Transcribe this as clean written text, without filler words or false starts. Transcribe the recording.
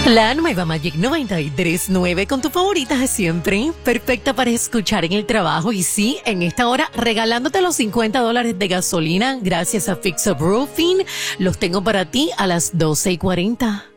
La nueva Magic 93.9 con tus favoritas de siempre, perfecta para escuchar en el trabajo y sí, en esta hora regalándote los $50 de gasolina gracias a Fix Up Roofing. Los tengo para ti a las 12:40.